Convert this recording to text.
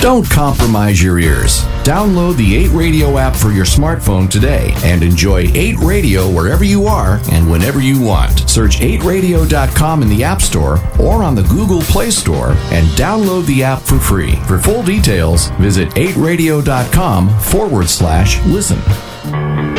Don't compromise your ears. Download the 8 Radio app for your smartphone today and enjoy 8 Radio wherever you are and whenever you want. Search 8radio.com in the App Store or on the Google Play Store and download the app for free. For full details, visit 8radio.com/listen.